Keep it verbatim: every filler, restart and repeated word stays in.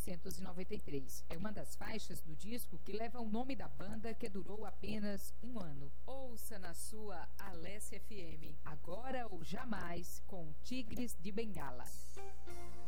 novecentos e noventa e três. É uma das faixas do disco que leva o nome da banda, que durou apenas um ano. Ouça na sua Alessia F M, Agora ou Jamais, com Tigres de Bengala.